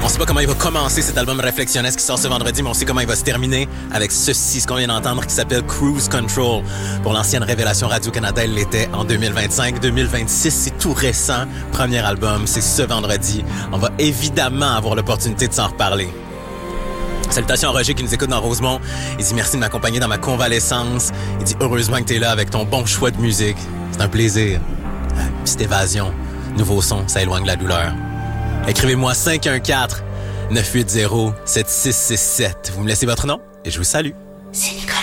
On sait pas comment il va commencer cet album réflexionnesque qui sort ce vendredi, mais on sait comment il va se terminer avec ceci, ce qu'on vient d'entendre, qui s'appelle Cruise Control. Pour l'ancienne Révélation Radio-Canada, elle l'était en 2025. 2026, c'est tout récent. Premier album, c'est ce vendredi. On va évidemment avoir l'opportunité de s'en reparler. Salutations à Roger qui nous écoute dans Rosemont. Il dit merci de m'accompagner dans ma convalescence. Il dit heureusement que t'es là avec ton bon choix de musique. C'est un plaisir. Petite évasion. Nouveau son, ça éloigne la douleur. Écrivez-moi 514-980-7667. Vous me laissez votre nom et je vous salue.